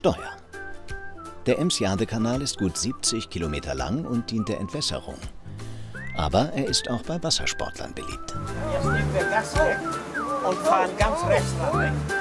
Steuer. Der Ems-Jade-Kanal ist gut 70 Kilometer lang und dient der Entwässerung. Aber er ist auch bei Wassersportlern beliebt. Jetzt nehmen wir Gas weg und fahren ganz rechts ran.